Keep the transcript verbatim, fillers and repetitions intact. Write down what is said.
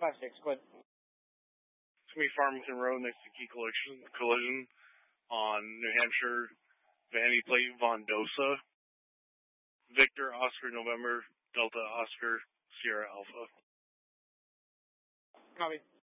five six, go ahead. It's going to be Farmington Road next to Key Collision, collision on New Hampshire, Vanity Plate, Vondosa. Victor, Oscar, November, Delta, Oscar, Sierra Alpha. Copy.